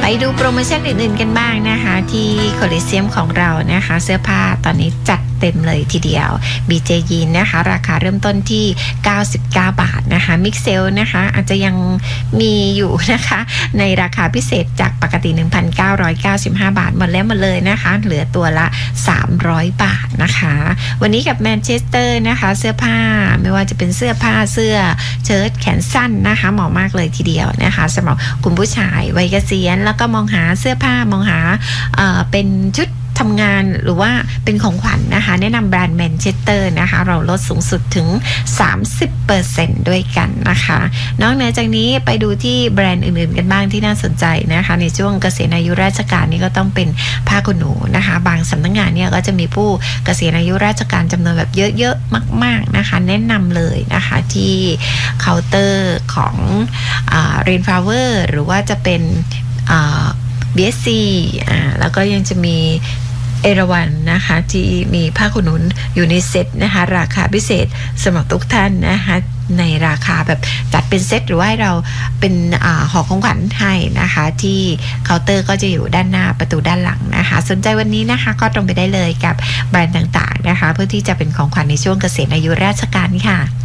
ไปดูโปรโมชั่นอื่นๆกันบ้างนะคะที่โคลิเซียมของเรานะคะเสื้อผ้าตอนนี้จัดเต็มเลยทีเดียว BJ ยีนนะคะราคาเริ่มต้นที่99 บาทนะคะมิกเซลนะคะอาจจะยังมีอยู่นะคะในราคาพิเศษจากปกติ 1,995 บาทหมดแล้วหมดเลยนะคะเหลือตัวละ300 บาทนะคะวันนี้กับแมนเชสเตอร์นะคะเสื้อผ้าไม่ว่าจะเป็นเสื้อผ้าเสื้อเชิ้ตแขนสั้นนะคะเหมาะมากเลยทีเดียวนะคะสำหรับคุณผู้ชายวัยเกษียณแล้วก็มองหาเสื้อผ้ามองหาเป็นชุดทำงานหรือว่าเป็นของขวัญ นะคะแนะนำแบรนด์แมนเชสเตอร์นะคะเราลดสูงสุดถึง 30% ด้วยกันนะคะนอกเหนือจากนี้ไปดูที่แบรนด์อื่นๆกันบ้างที่น่าสนใจนะคะในช่วงเกษียณอายุราชการนี้ก็ต้องเป็นผ้าขนหนูนะคะบางสำนักงานเนี่ยก็จะมีผู้เกษียณอายุราชการจำนวนแบบเยอะๆมากๆนะคะแนะนำเลยนะคะที่เคาน์เตอร์ของเรนฟลาวเวอร์หรือว่าจะเป็นBSC แล้วก็ยังจะมีเอราวัณนะคะที่มีผ้าขนหนูอยู่ในเซ็ตนะคะราคาพิเศษสำหรับทุกท่านนะคะในราคาแบบจัดเป็นเซ็ตหรือว่าเราเป็นห่อของขวัญให้นะคะที่เคาน์เตอร์ก็จะอยู่ด้านหน้าประตูด้านหลังนะคะสนใจวันนี้นะคะก็ตรงไปได้เลยกับแบรนด์ต่างๆนะคะเพื่อที่จะเป็นของขวัญในช่วงเกษียณอายุราชการค่ะ